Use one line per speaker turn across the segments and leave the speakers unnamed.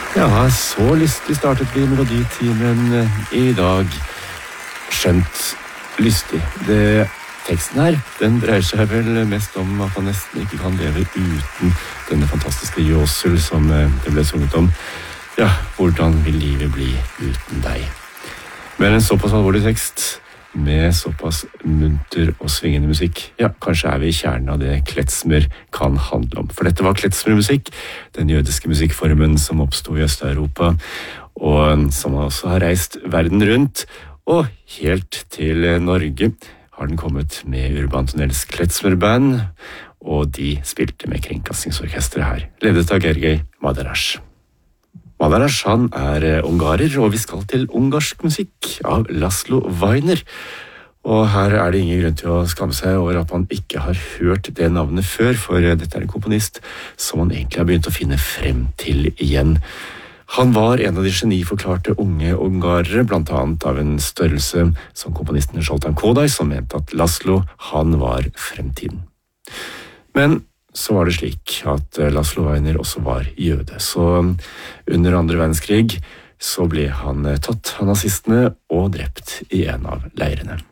Ja, så lystig startet vi meloditimen i dag. Skjønt lystig. Teksten her, den dreier seg vel mest om at man nesten ikke kan leve uten denne fantastiske Jåsel som det ble sunget om. Ja, hvordan vil livet bli uten deg? Men en såpass alvorlig tekst, med såpass munter og svingende musikk, ja, kanskje vi i kjernen av det klezmer kan handle om. For dette var klezmermusikk, den jødiske musikkformen som oppstod i Øst-Europa, og som også har reist verden rundt, og helt til Norge har den kommet med Urban Tunnels klezmerband, og de spilte med Kringkastingsorkestret her, ledet av Gergely Madarash. Madarash, han ungarer, og vi skal til ungarsk musikk av Laszlo Weiner. Og her det ingen grunn til å skamme seg over at man ikke har hørt det navnet før, for dette en komponist som man egentlig har begynt å finne frem til igjen. Han var en av de geniforklarte unge ungarere, blant annet av en størrelse som komponisten Zoltán Kodály, som mente at Laszlo, han var fremtiden. Men så var det slik at Laszlo Weiner også var jøde, så under andre verdenskrig så ble han tatt av nazistene og drept i en av leirene.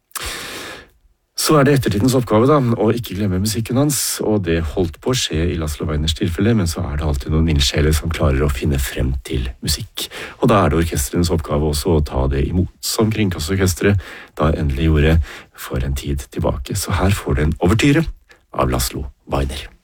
Så det ettertidens oppgave da, å ikke glemme musikken hans, og det holdt på å skje i Laszlo Weiners tilfelle, men så det alltid noen ildsjeler som klarer å finne frem til musikk. Og da det orkesterens oppgave også å ta det imot, som Kringkastingsorkestret da endelig gjorde for en tid tilbake. Så her får du en overtyre av Laszlo Weiner.